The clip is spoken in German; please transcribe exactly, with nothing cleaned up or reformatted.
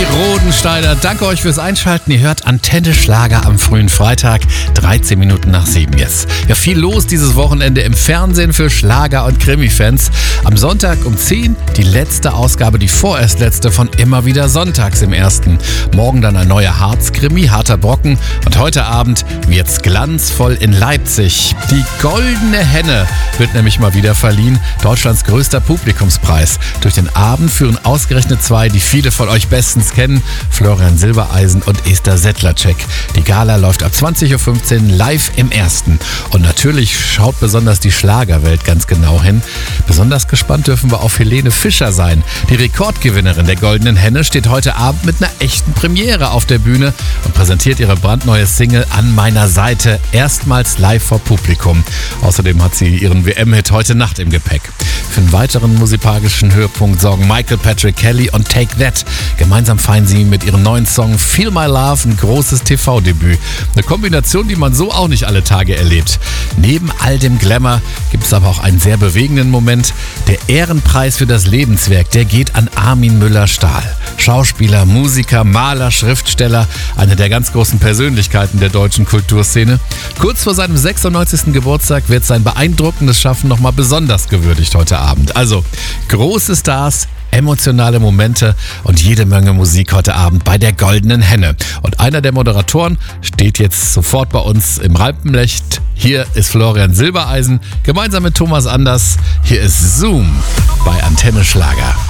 Rodensteiner, danke euch fürs Einschalten. Ihr hört Antenne Schlager am frühen Freitag, dreizehn Minuten nach sieben jetzt. Ja, viel los dieses Wochenende im Fernsehen für Schlager- und Krimi-Fans. Am Sonntag um zehn die letzte Ausgabe, die vorerst letzte von Immer wieder sonntags im Ersten. Morgen dann ein neuer Harz-Krimi, Harter Brocken. Und heute Abend wird's glanzvoll in Leipzig. Die Goldene Henne wird nämlich mal wieder verliehen. Deutschlands größter Publikumspreis. Durch den Abend führen ausgerechnet zwei, die viele von euch bestens kennen, Florian Silbereisen und Esther Sedlacek. Die Gala läuft ab zwanzig Uhr fünfzehn live im Ersten. Und natürlich schaut besonders die Schlagerwelt ganz genau hin. Besonders gespannt dürfen wir auf Helene Fischer sein. Die Rekordgewinnerin der Goldenen Henne steht heute Abend mit einer echten Premiere auf der Bühne und präsentiert ihre brandneue Single An meiner Seite erstmals live vor Publikum. Außerdem hat sie ihren W M-Hit Heute Nacht im Gepäck. Für einen weiteren musikalischen Höhepunkt sorgen Michael Patrick Kelly und Take That. Gemeinsam feiern sie mit ihrem neuen Song Feel My Love ein großes T V-Debüt. Eine Kombination, die man so auch nicht alle Tage erlebt. Neben all dem Glamour gibt es aber auch einen sehr bewegenden Moment. Der Ehrenpreis für das Lebenswerk, der geht an Armin Müller-Stahl. Schauspieler, Musiker, Maler, Schriftsteller, eine der ganz großen Persönlichkeiten der deutschen Kulturszene. Kurz vor seinem sechsundneunzigsten Geburtstag wird sein beeindruckendes Schaffen nochmal besonders gewürdigt heute Abend. Also große Stars, emotionale Momente und jede Menge Musik heute Abend bei der Goldenen Henne. Und einer der Moderatoren steht jetzt sofort bei uns im Rampenlicht. Hier ist Florian Silbereisen, gemeinsam mit Thomas Anders. Hier ist Zoom bei Antenne Schlager.